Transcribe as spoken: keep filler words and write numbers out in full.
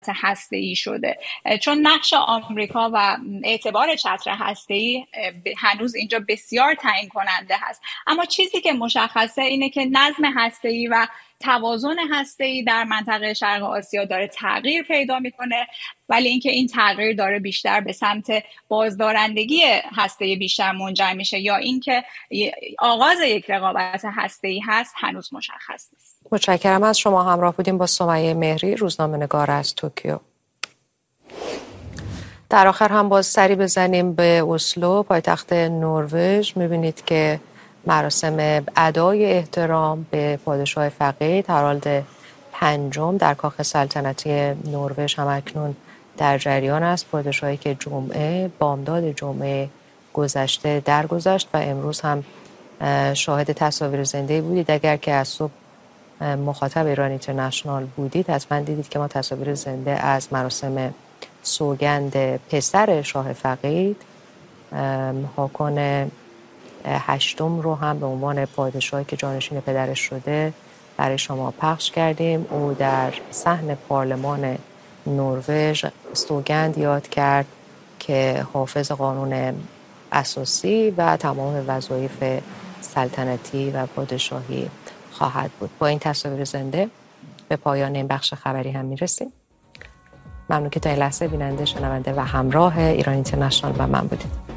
هسته‌ای شده، چون نقش آمریکا و اعتبار چتر هسته‌ای هنوز اینجا بسیار تعیین کننده هست. اما چیزی که مشخصه اینه که نظم هسته‌ای و توازن هسته‌ای در منطقه شرق آسیا داره تغییر پیدا میکنه، ولی اینکه این تغییر داره بیشتر به سمت بازدارندگی هسته‌ای بیشتر منجر میشه یا اینکه آغاز یک رقابت هسته‌ای هست هنوز مشخص نیست. متشکرم از شما. همراه بودیم با سمیه مهری، روزنامه‌نگار از توکیو. در آخر هم باز سری بزنیم به اسلو، پایتخت نروژ. میبینید که مراسم ادای احترام به پادشاه فقید هارالد پنجم در کاخ سلطنتی نروژ هم اکنون در جریان است. پادشاهی که جمعه بامداد جمعه گذشته درگذشت و امروز هم شاهد تصاویر زنده بودید. اگر که از صبح مخاطب ایران اینترنشنال بودید حتما دیدید که ما تصاویر زنده از مراسم سوگند پسر شاه فقید هاکون هشتم رو هم به عنوان پادشاهی که جانشین پدرش شده برای شما پخش کردیم. او در صحن پارلمان نروژ سوگند یاد کرد که حافظ قانون اساسی و تمام وظایف سلطنتی و پادشاهی خواهد بود. با این تصاویر زنده به پایان این بخش خبری هم میرسیم. ممنون که تا این لحظه بیننده، شنونده و همراه ایران اینترنشنال و من بودید.